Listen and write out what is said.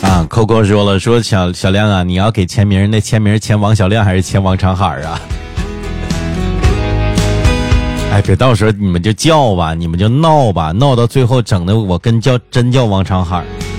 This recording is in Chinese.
啊，Coco 说了，说小亮啊，你要给签名，那签名签王小亮还是签王长海啊？哎，别到时候你们就叫吧，你们就闹吧，闹到最后整的我真叫王长海。